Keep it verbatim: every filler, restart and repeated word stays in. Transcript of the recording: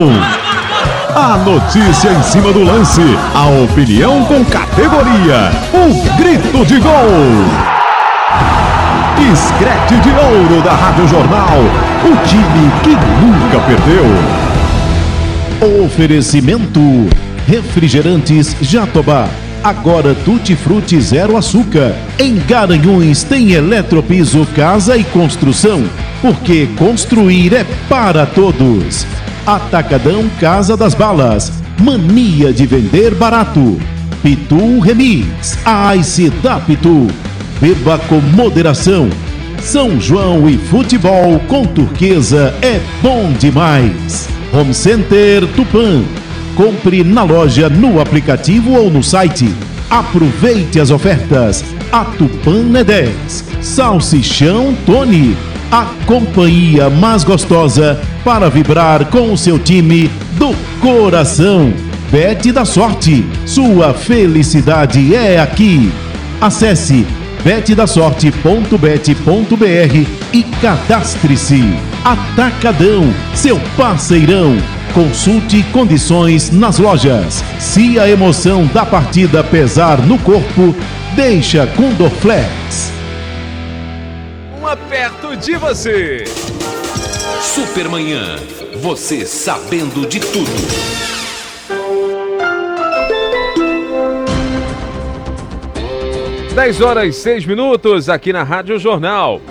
A notícia em cima do lance, a opinião com categoria, o grito de gol. Escrete de ouro da Rádio Jornal, o time que nunca perdeu. Oferecimento: Refrigerantes Jatobá, agora Tutti Frutti zero açúcar. Em Garanhuns tem Eletropiso Casa e Construção, porque construir é para todos. Atacadão Casa das Balas, mania de vender barato. Pitu Remix, a Ice da Pitu. Beba com moderação. São João e futebol com Turquesa é bom demais. Home Center Tupã. Compre na loja, no aplicativo ou no site. Aproveite as ofertas. A Tupã é dez. Salsichão Tony. A companhia mais gostosa para vibrar com o seu time do coração. Bet da Sorte. Sua felicidade é aqui. Acesse bet da sorte ponto bet ponto br e cadastre-se. Atacadão, seu parceirão. Consulte condições nas lojas. Se a emoção da partida pesar no corpo, deixa com Dorflex. Um perto de você. Supermanhã, você sabendo de tudo. dez horas e seis minutos aqui na Rádio Jornal.